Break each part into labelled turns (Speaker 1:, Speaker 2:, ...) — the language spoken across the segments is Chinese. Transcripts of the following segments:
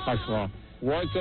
Speaker 1: 他说我在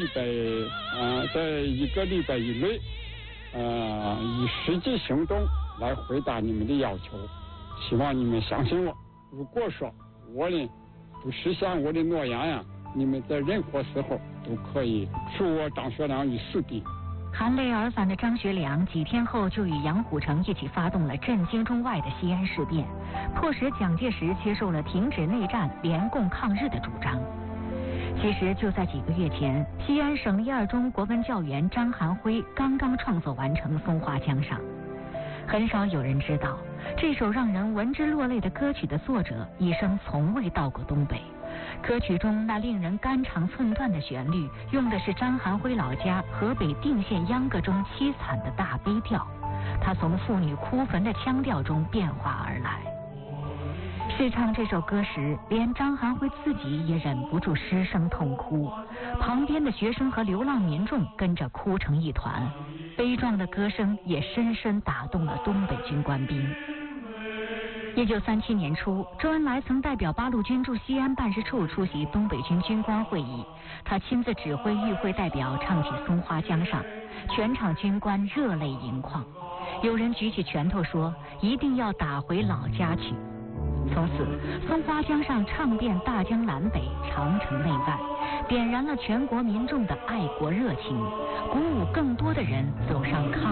Speaker 1: 一个礼拜以内，以实际行动来回答你们的要求，希望你们相信我。如果说我呢不实现我的诺言呀，你们在任何时候都可以处我张学良于死地。
Speaker 2: 含泪而返的张学良几天后就与杨虎城一起发动了震惊中外的西安事变，迫使蒋介石接受了停止内战、联共抗日的主张。其实就在几个月前，西安省立二中国文教员张含辉刚刚创作完成《松花江上》。很少有人知道，这首让人闻之落泪的歌曲的作者一生从未到过东北。歌曲中那令人肝肠寸断的旋律，用的是张含辉老家河北定县秧歌中凄惨的大悲调，它从妇女哭坟的腔调中变化而来。试唱这首歌时，连张含辉自己也忍不住失声痛哭，旁边的学生和流浪民众跟着哭成一团，悲壮的歌声也深深打动了东北军官兵。1937年初，周恩来曾代表八路军驻西安办事处出席东北军军官会议，他亲自指挥与会代表唱起《松花江上》，全场军官热泪盈眶，有人举起拳头说一定要打回老家去。从此，松花江上唱遍大江南北、长城内外，点燃了全国民众的爱国热情，鼓舞更多的人走上抗